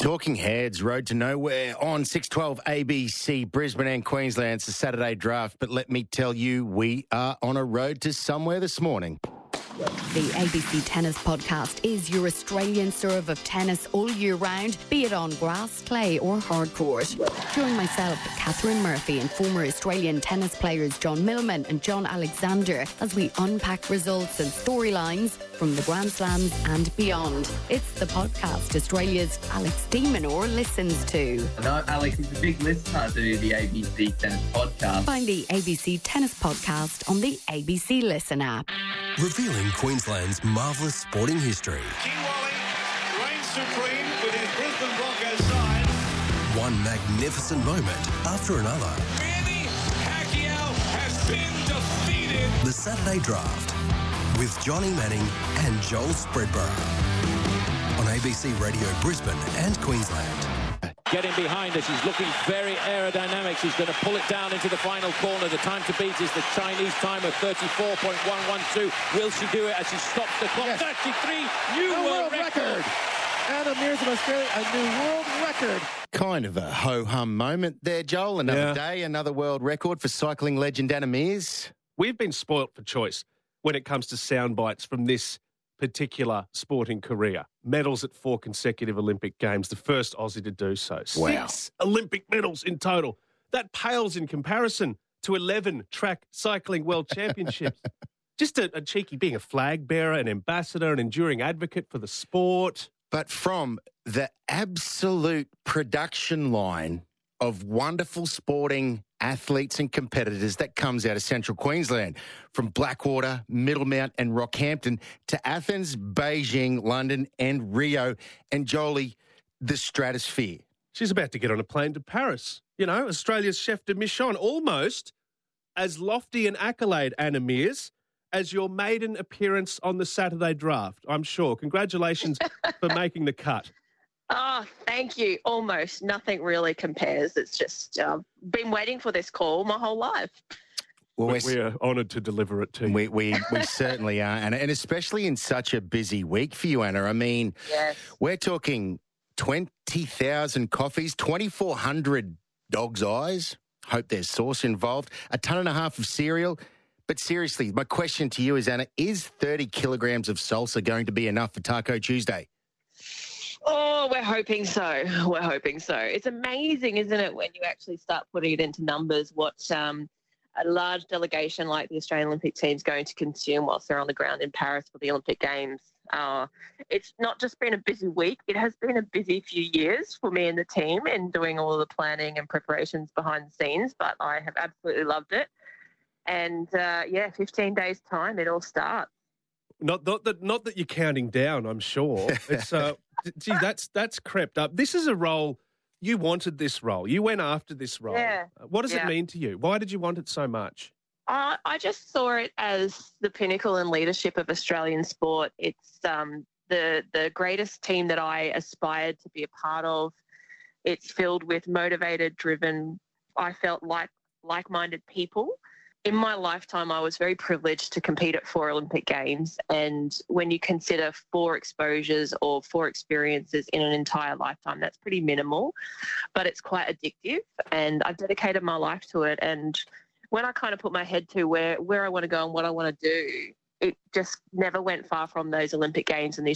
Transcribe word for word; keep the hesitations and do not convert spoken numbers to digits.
Talking Heads, Road to Nowhere on six twelve A B C, Brisbane and Queensland. It's a Saturday draft, but let me tell you, we are on a road to somewhere this morning. The A B C Tennis Podcast is your Australian serve of tennis all year round, be it on grass, clay or hard court. Join myself, Catherine Murphy, and former Australian tennis players John Millman and John Alexander as we unpack results and storylines from the Grand Slams and beyond. It's the podcast Australia's Alex de Minaur listens to. I know Alex is a big listener to the A B C Tennis Podcast. Find the A B C Tennis Podcast on the A B C Listen app. Revealing Queensland's marvellous sporting history. King Wally reigns supreme with his Brisbane Broncos side. One magnificent moment after another. Manny Pacquiao has been defeated. The Saturday Draft with Johnny Manning and Joel Spreadborough on A B C Radio Brisbane and Queensland. Getting behind us, he's looking very aerodynamic. He's going to pull it down into the final corner. The time to beat is the Chinese time of thirty-four point one one two. Will she do it as she stops the clock? Yes. thirty-three, new a world, world record. record. Anna Meares of Australia, a new world record. Kind of a ho-hum moment there, Joel. Another Yeah. day, another world record for cycling legend Anna Meares. We've been spoilt for choice when it comes to sound bites from this particular sporting career. Medals at four consecutive Olympic Games, the first Aussie to do so. Wow. Six Olympic medals in total. That pales in comparison to eleven track cycling world championships. Just a, a cheeky being a flag bearer, an ambassador, an enduring advocate for the sport. But from the absolute production line of wonderful sporting athletes and competitors that comes out of central Queensland, from Blackwater, Middlemount and Rockhampton to Athens, Beijing, London and Rio, and Jolie, the stratosphere. She's about to get on a plane to Paris. You know, Australia's chef de mission, almost as lofty an accolade, Anna Meares, as your maiden appearance on the Saturday Draft, I'm sure. Congratulations for making the cut. Oh, thank you. Almost nothing really compares. It's just uh, been waiting for this call my whole life. Well, We, we're, we are honoured to deliver it to you. we, we, we certainly are, Anna, and especially in such a busy week for you, Anna. I mean, Yes. we're talking twenty thousand coffees, twenty-four hundred dog's eyes. Hope there's sauce involved. A ton and a half of cereal. But seriously, my question to you is, Anna, is thirty kilograms of salsa going to be enough for Taco Tuesday? Oh, we're hoping so. We're hoping so. It's amazing, isn't it, when you actually start putting it into numbers, what um, a large delegation like the Australian Olympic team is going to consume whilst they're on the ground in Paris for the Olympic Games. Uh, it's not just been a busy week. It has been a busy few years for me and the team in doing all of the planning and preparations behind the scenes, but I have absolutely loved it. And, uh, yeah, fifteen days' time, it all starts. Not, not that, not that you're counting down. I'm sure. It's uh, gee, that's that's crept up. This is a role you wanted. This role, you went after this role. Yeah. What does Yeah. it mean to you? Why did you want it so much? Uh, I just saw it as the pinnacle and leadership of Australian sport. It's um, the the greatest team that I aspired to be a part of. It's filled with motivated, driven, I felt like like-minded people. In my lifetime, I was very privileged to compete at four Olympic Games. And when you consider four exposures or four experiences in an entire lifetime, that's pretty minimal, but it's quite addictive. And I've dedicated my life to it. And when I kind of put my head to where, where I want to go and what I want to do, it just never went far from those Olympic Games and the